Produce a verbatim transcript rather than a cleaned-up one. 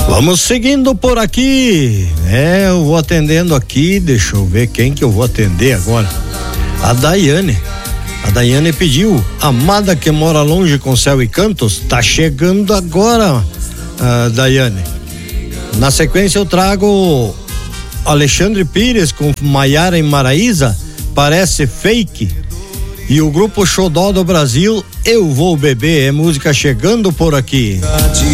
Vamos seguindo por aqui. É, eu vou atendendo aqui, deixa eu ver quem que eu vou atender agora. A Daiane. A Daiane pediu, amada que mora longe com céu e cantos, tá chegando agora, a Daiane. Na sequência eu trago Alexandre Pires com Maiara e Maraísa, parece fake. E o grupo Xodó do Brasil, Eu Vou Beber, é música chegando por aqui.